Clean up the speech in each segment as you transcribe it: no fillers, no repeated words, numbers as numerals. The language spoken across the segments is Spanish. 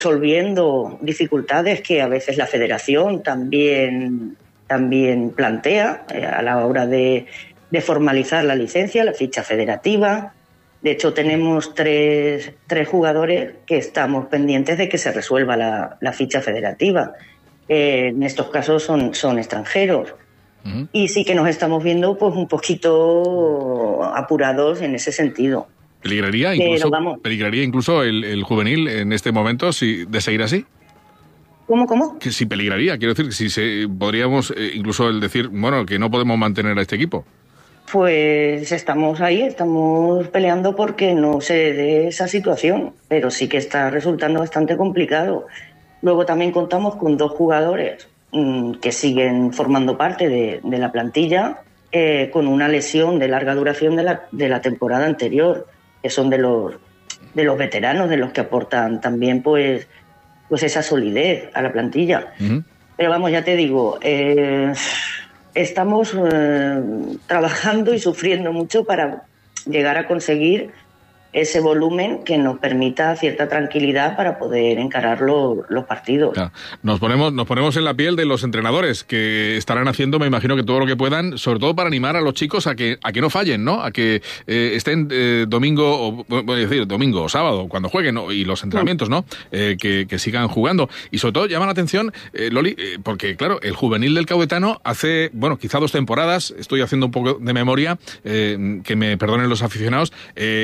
resolviendo dificultades que a veces la federación también plantea a la hora de formalizar la licencia, la ficha federativa. De hecho, tenemos tres jugadores que estamos pendientes de que se resuelva la ficha federativa. En estos casos son extranjeros. Uh-huh. Y sí que nos estamos viendo pues un poquito apurados en ese sentido. ¿Peligraría incluso el juvenil en este momento de seguir así? ¿Cómo? Que si peligraría, quiero decir, si podríamos incluso el decir, bueno, que no podemos mantener a este equipo. Pues estamos peleando porque no se dé esa situación, pero sí que está resultando bastante complicado. Luego también contamos con 2 jugadores que siguen formando parte de la plantilla con una lesión de larga duración de la temporada anterior, que son de los veteranos, de los que aportan también pues esa solidez a la plantilla. Uh-huh. Pero vamos, ya te digo, estamos trabajando y sufriendo mucho para llegar a conseguir ese volumen que nos permita cierta tranquilidad para poder encarar los partidos. Claro. Nos ponemos en la piel de los entrenadores que estarán haciendo, me imagino que todo lo que puedan, sobre todo para animar a los chicos a que no fallen, ¿no? A que estén domingo o sábado cuando jueguen, ¿no? Y los entrenamientos, ¿no? Que sigan jugando. Y sobre todo llama la atención, Loli, porque claro, el juvenil del Caudetano hace, quizá 2 temporadas, estoy haciendo un poco de memoria, que me perdonen los aficionados,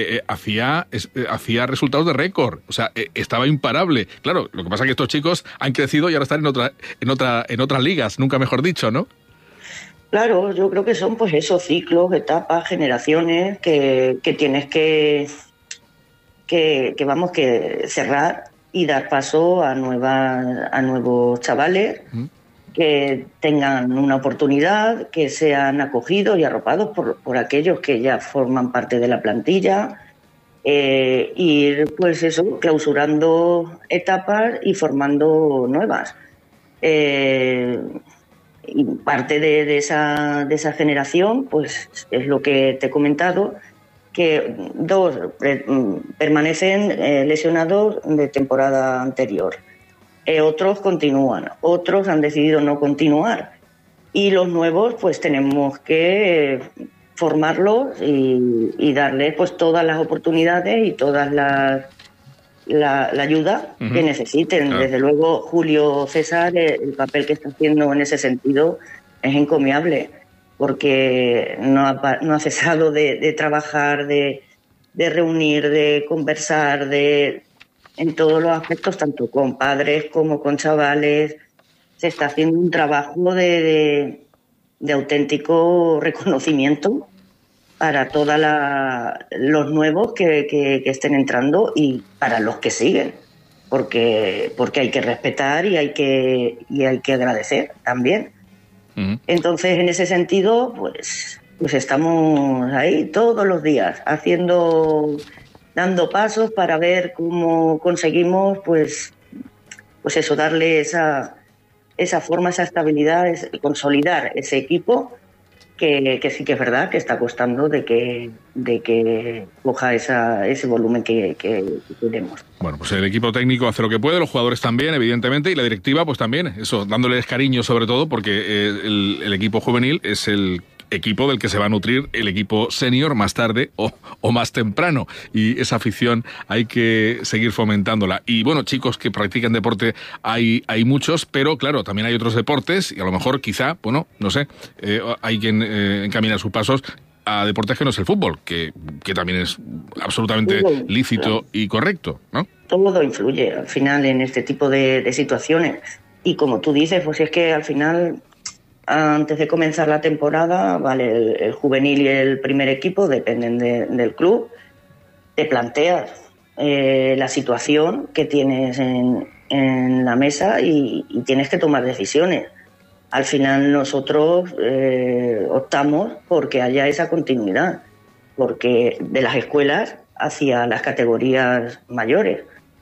hacía resultados de récord, o sea, estaba imparable. Claro, lo que pasa es que estos chicos han crecido y ahora están en otras ligas, nunca mejor dicho, ¿no? Claro, yo creo que son pues esos ciclos, etapas, generaciones que tienes que cerrar y dar paso a nuevos chavales que tengan una oportunidad, que sean acogidos y arropados por aquellos que ya forman parte de la plantilla. Ir pues eso, clausurando etapas y formando nuevas. Y parte de esa generación pues es lo que te he comentado, que 2 permanecen lesionados de temporada anterior, otros continúan, otros han decidido no continuar, y los nuevos pues tenemos que formarlos y darles pues todas las oportunidades y todas la ayuda que necesiten. Claro. Desde luego Julio César, el papel que está haciendo en ese sentido es encomiable, porque no ha cesado de trabajar, de reunir, de conversar, en todos los aspectos, tanto con padres como con chavales. Se está haciendo un trabajo de auténtico reconocimiento para todos los nuevos que estén entrando y para los que siguen, porque hay que respetar y hay que agradecer también. Uh-huh. Entonces, en ese sentido, pues estamos ahí todos los días dando pasos para ver cómo conseguimos pues eso, darle esa forma, esa estabilidad, consolidar ese equipo que sí que es verdad que está costando de que coja ese volumen que queremos. Bueno, pues el equipo técnico hace lo que puede, los jugadores también, evidentemente, y la directiva pues también, eso, dándoles cariño sobre todo, porque el equipo juvenil es el equipo del que se va a nutrir el equipo senior más tarde o más temprano, y esa afición hay que seguir fomentándola. Y bueno, chicos que practican deporte hay muchos, pero claro, también hay otros deportes y a lo mejor quizá, no sé, hay quien encamina sus pasos a deportes que no es el fútbol, que también es absolutamente lícito y correcto, ¿no? Todo influye al final en este tipo de situaciones, y como tú dices, pues es que al final, antes de comenzar la temporada, vale, el juvenil y el primer equipo dependen del club. Te planteas la situación que tienes en la mesa y tienes que tomar decisiones. Al final nosotros optamos porque haya esa continuidad, porque de las escuelas hacia las categorías mayores.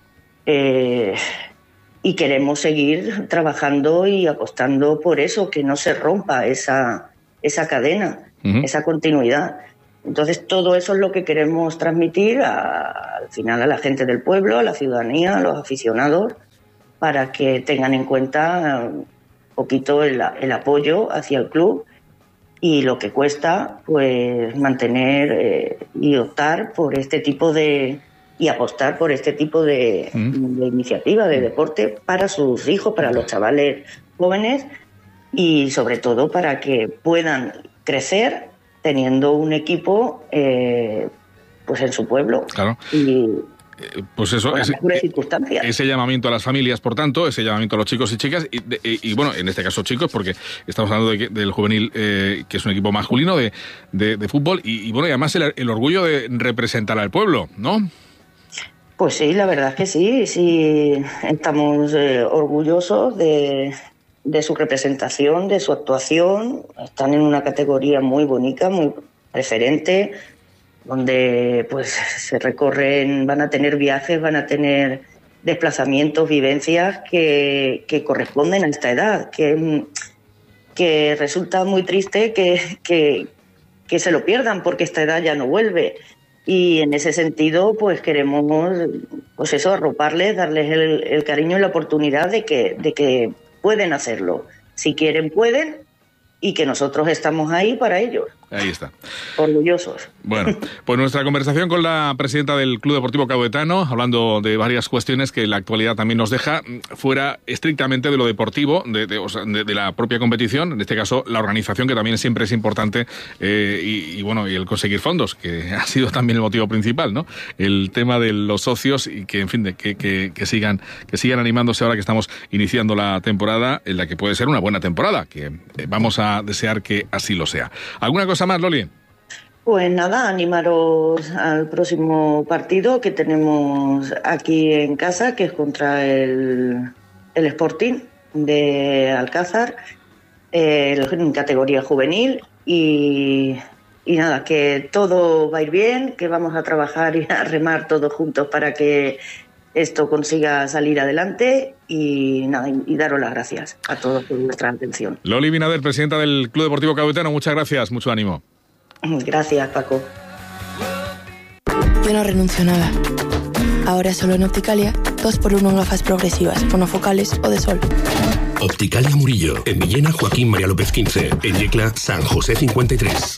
Y queremos seguir trabajando y apostando por eso, que no se rompa esa cadena, uh-huh, esa continuidad. Entonces, todo eso es lo que queremos transmitir al final a la gente del pueblo, a la ciudadanía, a los aficionados, para que tengan en cuenta un poquito el apoyo hacia el club y lo que cuesta pues mantener y optar por este tipo de... y apostar por este tipo de iniciativa, de deporte para sus hijos, para los chavales jóvenes y sobre todo para que puedan crecer teniendo un equipo pues en su pueblo. Claro. Y pues eso, ese llamamiento a las familias, por tanto, ese llamamiento a los chicos y chicas, y bueno, en este caso chicos, porque estamos hablando del juvenil, que es un equipo masculino de fútbol, y bueno, y además el orgullo de representar al pueblo, ¿no? Pues sí, la verdad es que sí estamos orgullosos de su representación, de su actuación. Están en una categoría muy bonita, muy preferente, donde pues se recorren, van a tener viajes, van a tener desplazamientos, vivencias que corresponden a esta edad, que resulta muy triste que se lo pierdan porque esta edad ya no vuelve. Y en ese sentido, pues queremos, pues eso, arroparles, darles el cariño y la oportunidad de que pueden hacerlo. Si quieren, pueden, y que nosotros estamos ahí para ellos. Ahí está. Orgullosos. Bueno, pues nuestra conversación con la presidenta del Club Deportivo Caudetano, hablando de varias cuestiones que la actualidad también nos deja, fuera estrictamente de lo deportivo, de la propia competición, en este caso la organización, que también siempre es importante, y bueno, y el conseguir fondos, que ha sido también el motivo principal, ¿no? El tema de los socios y que, en fin, que sigan animándose ahora que estamos iniciando la temporada, en la que puede ser una buena temporada, que vamos a desear que así lo sea. ¿Alguna cosa más, Loli? Pues nada, animaros al próximo partido que tenemos aquí en casa, que es contra el Sporting de Alcázar, en categoría juvenil, y nada, que todo va a ir bien, que vamos a trabajar y a remar todos juntos para que esto consiga salir adelante, y nada, y daros las gracias a todos por vuestra atención. Loli Binader, presidenta del Club Deportivo Caudetano, muchas gracias, mucho ánimo. Gracias, Paco. Yo no renuncio a nada. Ahora solo en Opticalia, 2x1 en gafas progresivas, monofocales o de sol. Opticalia Murillo, en Villena Joaquín María López 15, en Yecla San José 53.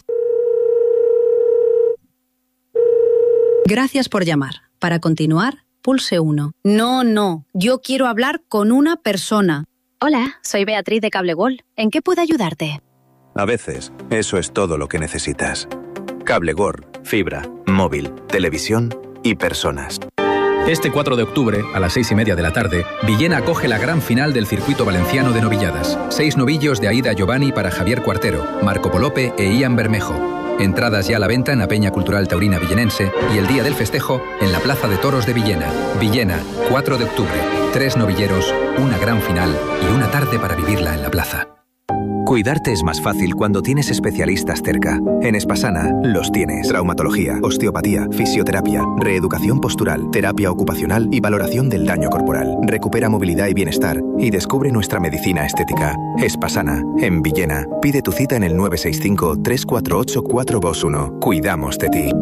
Gracias por llamar. Para continuar, pulse 1. No, yo quiero hablar con una persona. Hola, soy Beatriz de Cable World. ¿En qué puedo ayudarte? A veces, eso es todo lo que necesitas. Cable World, fibra, móvil, televisión y personas. Este 4 de octubre, a las 6:30 de la tarde, Villena acoge la gran final del circuito valenciano de novilladas. 6 novillos de Aida Giovanni para Javier Cuartero, Marco Polope e Ian Bermejo. Entradas ya a la venta en la Peña Cultural Taurina Villenense y el día del festejo en la Plaza de Toros de Villena. Villena, 4 de octubre. 3 novilleros, una gran final y una tarde para vivirla en la plaza. Cuidarte es más fácil cuando tienes especialistas cerca. En Espasana los tienes. Traumatología, osteopatía, fisioterapia, reeducación postural, terapia ocupacional y valoración del daño corporal. Recupera movilidad y bienestar y descubre nuestra medicina estética. Espasana, en Villena. Pide tu cita en el 965-348-421. Cuidamos de ti.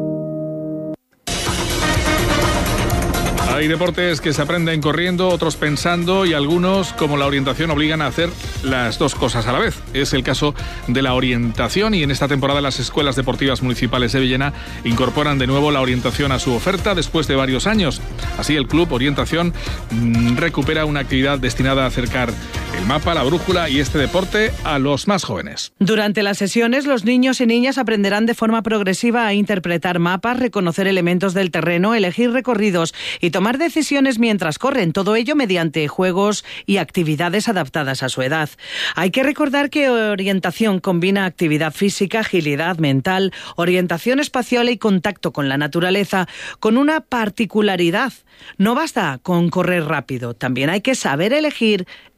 Hay deportes que se aprenden corriendo, otros pensando, y algunos, como la orientación, obligan a hacer las dos cosas a la vez. Es el caso de la orientación, y en esta temporada las escuelas deportivas municipales de Villena incorporan de nuevo la orientación a su oferta después de varios años. Así, el Club Orientación recupera una actividad destinada a acercar el mapa, la brújula y este deporte a los más jóvenes. Durante las sesiones, los niños y niñas aprenderán de forma progresiva a interpretar mapas, reconocer elementos del terreno, elegir recorridos y tomar decisiones mientras corren, todo ello mediante juegos y actividades adaptadas a su edad. Hay que recordar que orientación combina actividad física, agilidad mental, orientación espacial y contacto con la naturaleza, con una particularidad. No basta con correr rápido, también hay que saber elegir el mejor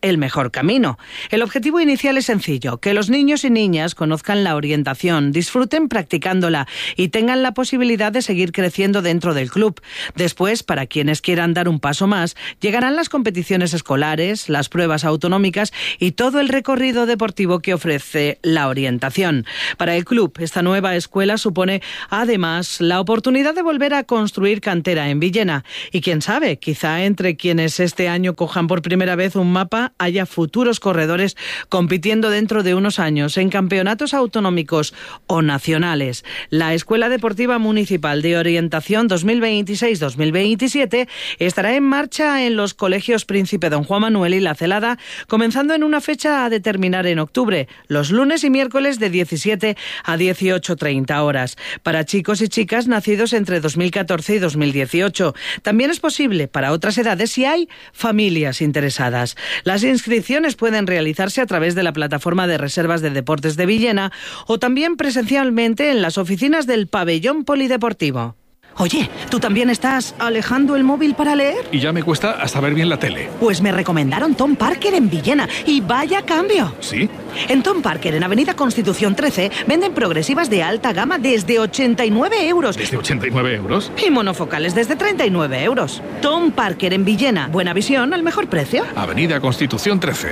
mejor camino. El objetivo inicial es sencillo, que los niños y niñas conozcan la orientación, disfruten practicándola y tengan la posibilidad de seguir creciendo dentro del club. Después, para quienes quieran dar un paso más, llegarán las competiciones escolares, las pruebas autonómicas y todo el recorrido deportivo que ofrece la orientación. Para el club, esta nueva escuela supone además la oportunidad de volver a construir cantera en Villena. Y quién sabe, quizá entre quienes este año cojan por primera vez un mapa haya futuros corredores compitiendo dentro de unos años en campeonatos autonómicos o nacionales. La Escuela Deportiva Municipal de Orientación 2026-2027 estará en marcha en los colegios Príncipe Don Juan Manuel y La Celada, comenzando en una fecha a determinar en octubre, los lunes y miércoles de 17 a 18:30 horas. Para chicos y chicas nacidos entre 2014 y 2018. También es posible para otras edades si hay familias interesadas. Las inscripciones pueden realizarse a través de la plataforma de reservas de deportes de Villena o también presencialmente en las oficinas del pabellón polideportivo. Oye, ¿tú también estás alejando el móvil para leer? Y ya me cuesta hasta ver bien la tele. Pues me recomendaron Tom Parker en Villena y vaya cambio. ¿Sí? En Tom Parker, en Avenida Constitución 13, venden progresivas de alta gama desde 89 euros. ¿Desde 89 euros? Y monofocales desde 39 euros. Tom Parker en Villena. Buena visión al mejor precio. Avenida Constitución 13.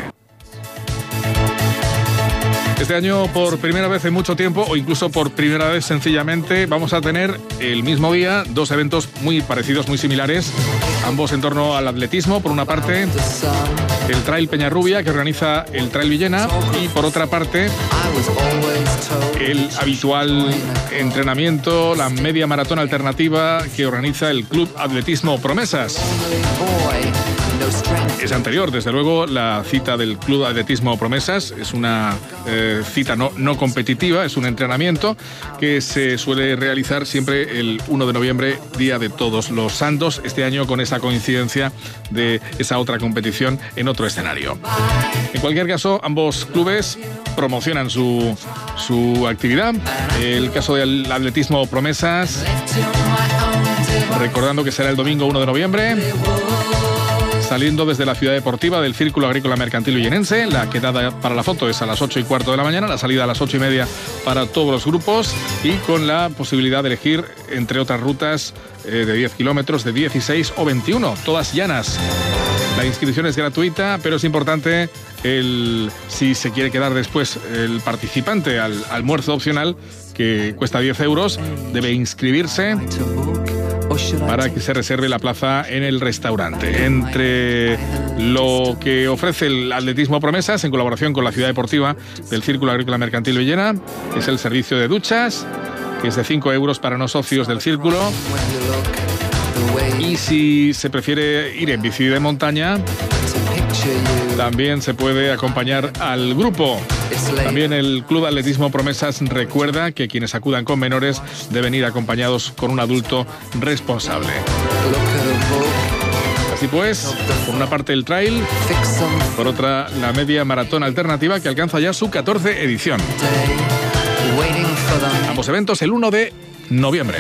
Este año, por primera vez en mucho tiempo, o incluso por primera vez sencillamente, vamos a tener el mismo día dos eventos muy parecidos, muy similares, ambos en torno al atletismo. Por una parte, el Trail Peñarrubia, que organiza el Trail Villena, y por otra parte, el habitual entrenamiento, la media maratón alternativa que organiza el Club Atletismo Promesas. Es anterior, desde luego, la cita del Club Atletismo Promesas. Es una cita no competitiva, es un entrenamiento que se suele realizar siempre el 1 de noviembre, Día de Todos los Santos, este año con esa coincidencia de esa otra competición en otro escenario. En cualquier caso, ambos clubes promocionan su actividad. El caso del Atletismo Promesas, recordando que será el domingo 1 de noviembre, saliendo desde la ciudad deportiva del Círculo Agrícola Mercantil Villenense. La quedada para la foto es a las 8:15 de la mañana, la salida a las 8:30 para todos los grupos y con la posibilidad de elegir, entre otras rutas, de 10 kilómetros, de 16 o 21, todas llanas. La inscripción es gratuita, pero es importante si se quiere quedar después el participante al almuerzo opcional, que cuesta 10 euros, debe inscribirse para que se reserve la plaza en el restaurante. Entre lo que ofrece el Atletismo Promesas, en colaboración con la ciudad deportiva del Círculo Agrícola Mercantil Villena, es el servicio de duchas, que es de 5 euros para no socios del círculo. Y si se prefiere ir en bici de montaña, también se puede acompañar al grupo. También el Club Atletismo Promesas recuerda que quienes acudan con menores deben ir acompañados con un adulto responsable. Así pues, por una parte el trail, por otra la media maratón alternativa, que alcanza ya su 14 edición. Ambos eventos el 1 de noviembre.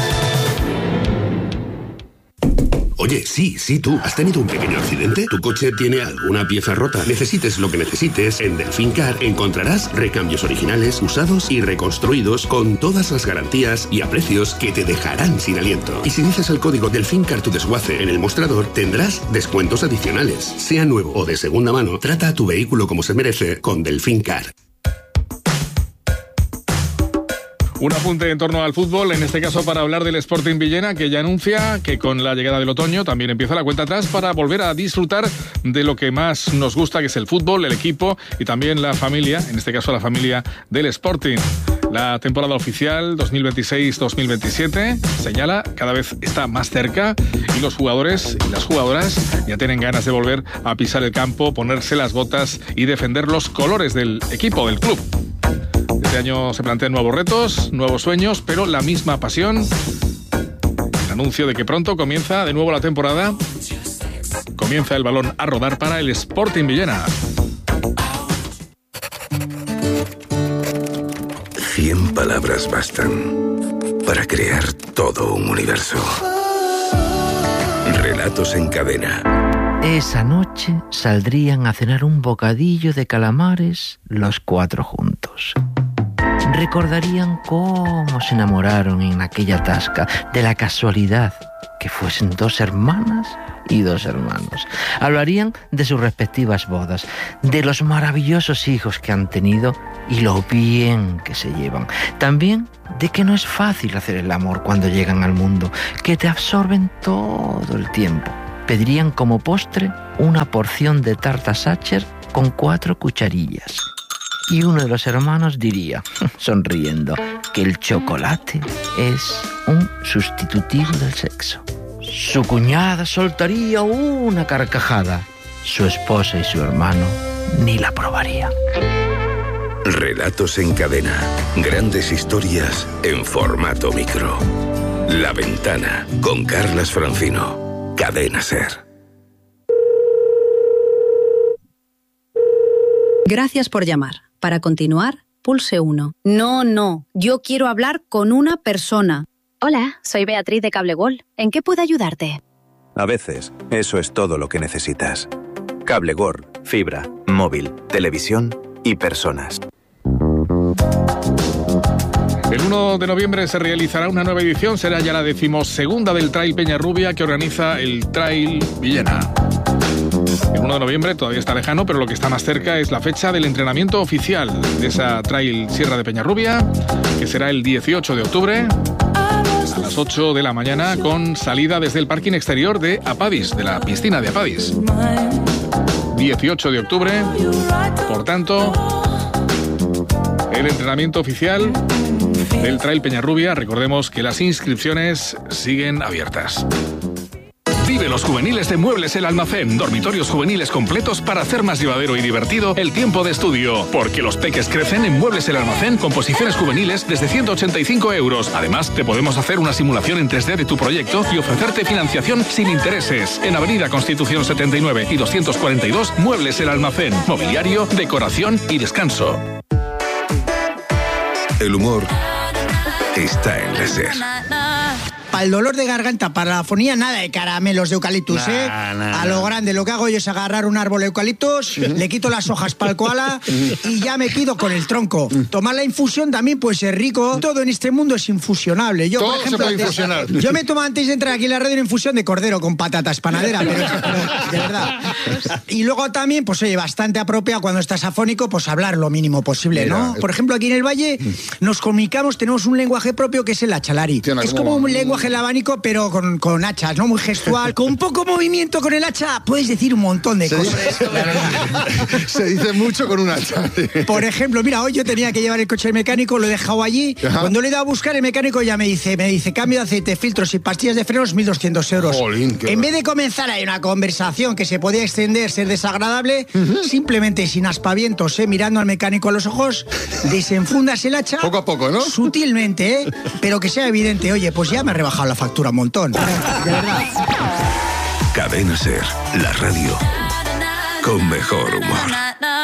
Oye, sí, tú. ¿Has tenido un pequeño accidente? ¿Tu coche tiene alguna pieza rota? Necesites lo que necesites, en Delfín Car encontrarás recambios originales, usados y reconstruidos con todas las garantías y a precios que te dejarán sin aliento. Y si dices el código Delfín Car tu desguace en el mostrador, tendrás descuentos adicionales. Sea nuevo o de segunda mano, trata a tu vehículo como se merece con Delfín Car. Un apunte en torno al fútbol, en este caso para hablar del Sporting Villena, que ya anuncia que con la llegada del otoño también empieza la cuenta atrás para volver a disfrutar de lo que más nos gusta, que es el fútbol, el equipo y también la familia, en este caso la familia del Sporting. La temporada oficial 2026-2027 señala cada vez está más cerca y los jugadores y las jugadoras ya tienen ganas de volver a pisar el campo, ponerse las botas y defender los colores del equipo, del club. Este año se plantean nuevos retos, nuevos sueños, pero la misma pasión. El anuncio de que pronto comienza de nuevo la temporada. Comienza el balón a rodar para el Sporting Villena. 100 palabras bastan para crear todo un universo. Relatos en cadena. Esa noche saldrían a cenar un bocadillo de calamares los 4 juntos. Recordarían cómo se enamoraron en aquella tasca, de la casualidad que fuesen 2 hermanas y 2 hermanos. Hablarían de sus respectivas bodas, de los maravillosos hijos que han tenido y lo bien que se llevan. También de que no es fácil hacer el amor cuando llegan al mundo, que te absorben todo el tiempo. Pedirían como postre una porción de tarta Sacher con 4 cucharillas. Y uno de los hermanos diría, sonriendo, que el chocolate es un sustitutivo del sexo. Su cuñada soltaría una carcajada. Su esposa y su hermano ni la probarían. Relatos en cadena. Grandes historias en formato micro. La Ventana, con Carlas Francino. Cadena SER. Gracias por llamar. Para continuar, pulse 1. No, yo quiero hablar con una persona. Hola, soy Beatriz de Cablegol. ¿En qué puedo ayudarte? A veces, eso es todo lo que necesitas. Cablegol, fibra, móvil, televisión y personas. El 1 de noviembre se realizará una nueva edición, será ya la 12ª del Trail Peñarrubia que organiza el Trail Villena. El 1 de noviembre todavía está lejano, pero lo que está más cerca es la fecha del entrenamiento oficial de esa Trail Sierra de Peñarrubia, que será el 18 de octubre a las 8 de la mañana, con salida desde el parking exterior de Apadis, de la piscina de Apadis. 18 de octubre, por tanto, el entrenamiento oficial del Trail Peñarrubia. Recordemos que las inscripciones siguen abiertas. Vive los juveniles de Muebles El Almacén. Dormitorios juveniles completos para hacer más llevadero y divertido el tiempo de estudio. Porque los peques crecen en Muebles El Almacén con posiciones juveniles desde 185 euros. Además, te podemos hacer una simulación en 3D de tu proyecto y ofrecerte financiación sin intereses. En Avenida Constitución 79 y 242, Muebles El Almacén. Mobiliario, decoración y descanso. El humor está en la SER. Para el dolor de garganta, para la afonía, nada de caramelos de eucaliptus, A lo grande, lo que hago yo es agarrar un árbol de eucaliptus, le quito las hojas para el koala y ya me quedo con el tronco. Tomar la infusión también puede ser rico. Todo en este mundo es infusionable. Yo, todo por ejemplo, se puede infusionar. Yo me tomo antes de entrar aquí en la radio una infusión de cordero con patatas panadera, pero de verdad. Y luego también, pues oye, bastante apropiado cuando estás afónico, pues hablar lo mínimo posible, ¿no? Por ejemplo, aquí en el Valle nos comunicamos, tenemos un lenguaje propio que es el achalari. Es como un lenguaje el abanico, pero con hachas, ¿no? Muy gestual. Con poco movimiento con el hacha puedes decir un montón de cosas. Se dice mucho con un hacha. Por ejemplo, mira, hoy yo tenía que llevar el coche al mecánico, lo he dejado allí. Ajá. Cuando le he ido a buscar, el mecánico ya me dice cambio de aceite, filtros y pastillas de frenos, 1.200 euros. Jolín, en vez de comenzar ahí una conversación que se podía extender, ser desagradable, simplemente sin aspavientos, mirando al mecánico a los ojos, desenfundas el hacha. Poco a poco, ¿no? Sutilmente, pero que sea evidente. Oye, pues ya me ha rebajado la factura un montón. De verdad. Cadena SER, la radio con mejor humor.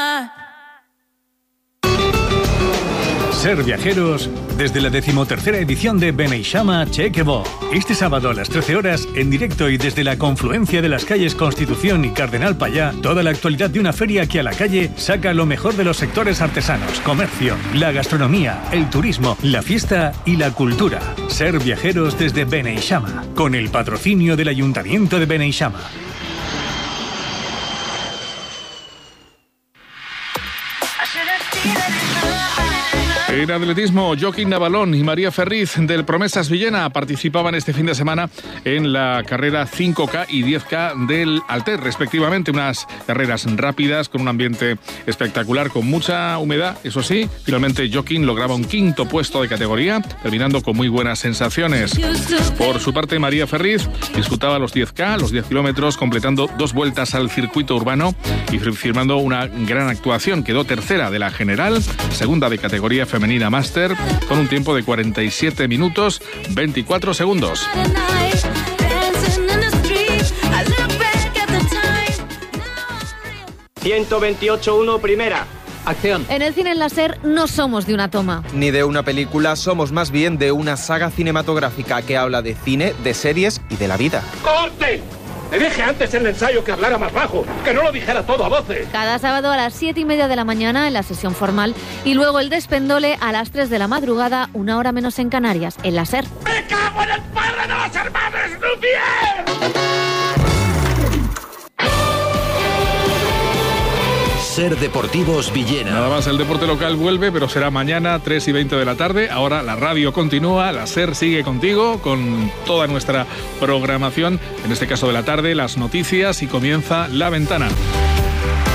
Ser viajeros desde la 13ª edición de Beneishama Chequebo. Este sábado a las 13 horas, en directo y desde la confluencia de las calles Constitución y Cardenal Payá, toda la actualidad de una feria que a la calle saca lo mejor de los sectores artesanos, comercio, la gastronomía, el turismo, la fiesta y la cultura. Ser viajeros desde Beneishama, con el patrocinio del Ayuntamiento de Beneishama. En atletismo, Joaquín Navalón y María Ferriz del Promesas Villena participaban este fin de semana en la carrera 5K y 10K del Alter, respectivamente. Unas carreras rápidas con un ambiente espectacular, con mucha humedad. Eso sí, finalmente Joaquín lograba un 5º puesto de categoría, terminando con muy buenas sensaciones. Por su parte, María Ferriz disputaba los 10K, los 10 kilómetros, completando 2 vueltas al circuito urbano y firmando una gran actuación. Quedó tercera de la general, segunda de categoría femenina máster, con un tiempo de 47 minutos 24 segundos. 128.1 primera. Acción. En el cine en la SER no somos de una toma. Ni de una película, somos más bien de una saga cinematográfica que habla de cine, de series y de la vida. ¡Corte! Le dije antes en el ensayo que hablara más bajo, que no lo dijera todo a voces. Cada sábado a las 7:30 de la mañana en la sesión formal y luego el despendole a las 3 de la madrugada, 1 hora menos en Canarias, en la SER. ¡Me cago en el padre de los hermanos Lumière! SER Deportivos Villena. Nada más, el deporte local vuelve, pero será mañana 3:20 de la tarde. Ahora la radio continúa, la SER sigue contigo con toda nuestra programación, en este caso de la tarde, las noticias, y comienza La Ventana.